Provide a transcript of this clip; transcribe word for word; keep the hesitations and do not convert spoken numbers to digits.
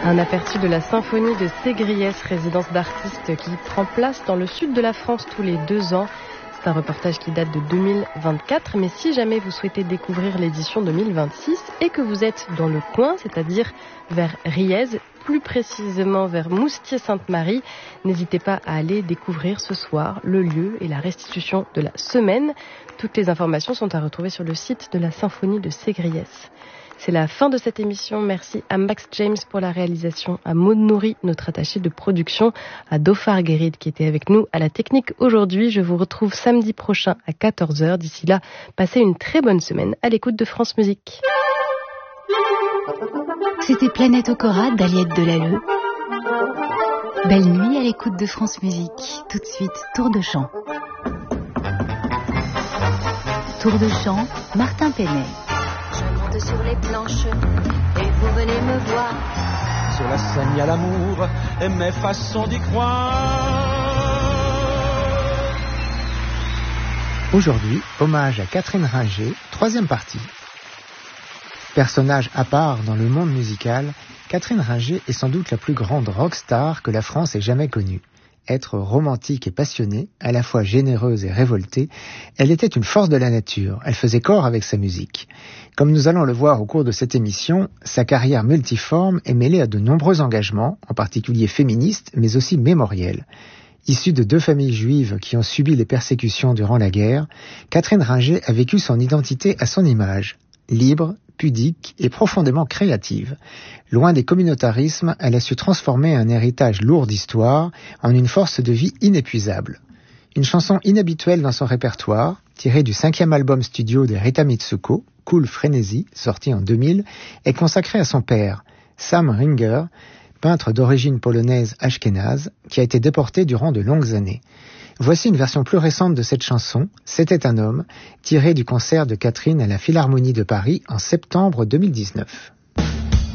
Un aperçu de la symphonie de Ségriès, résidence d'artistes qui prend place dans le sud de la France tous les deux ans. C'est un reportage qui date de deux mille vingt-quatre, mais si jamais vous souhaitez découvrir l'édition deux mille vingt-six et que vous êtes dans le coin, c'est-à-dire vers Riez, plus précisément vers Moustier-Sainte-Marie, n'hésitez pas à aller découvrir ce soir le lieu et la restitution de la semaine. Toutes les informations sont à retrouver sur le site de la symphonie de Ségriès. C'est la fin de cette émission. Merci à Max James pour la réalisation, à Maud Nourri, notre attachée de production, à Dofar Guérid qui était avec nous à la technique aujourd'hui. Je vous retrouve samedi prochain à quatorze heures. D'ici là, passez une très bonne semaine à l'écoute de France Musique. C'était Planète Okora d'Aliette Delalleux. Belle nuit à l'écoute de France Musique. Tout de suite, Tour de chant. Tour de chant, Martin Penet. Sur les planches et vous venez me voir. Sur la scène il y a l'amour et mes façons d'y croire. Aujourd'hui, hommage à Catherine Ringer, troisième partie. Personnage à part dans le monde musical, Catherine Ringer est sans doute la plus grande rockstar que la France ait jamais connue. Être romantique et passionnée, à la fois généreuse et révoltée, elle était une force de la nature, elle faisait corps avec sa musique. Comme nous allons le voir au cours de cette émission, sa carrière multiforme est mêlée à de nombreux engagements, en particulier féministes, mais aussi mémoriels. Issue de deux familles juives qui ont subi les persécutions durant la guerre, Catherine Ringer a vécu son identité à son image, libre, pudique et profondément créative. Loin des communautarismes, elle a su transformer un héritage lourd d'histoire en une force de vie inépuisable. Une chanson inhabituelle dans son répertoire, tirée du cinquième album studio de Rita Mitsuko, Cool Frenzy, sorti en deux mille, est consacrée à son père, Sam Ringer, peintre d'origine polonaise ashkénaze, qui a été déporté durant de longues années. Voici une version plus récente de cette chanson, C'était un homme, tirée du concert de Catherine à la Philharmonie de Paris en septembre deux mille dix-neuf.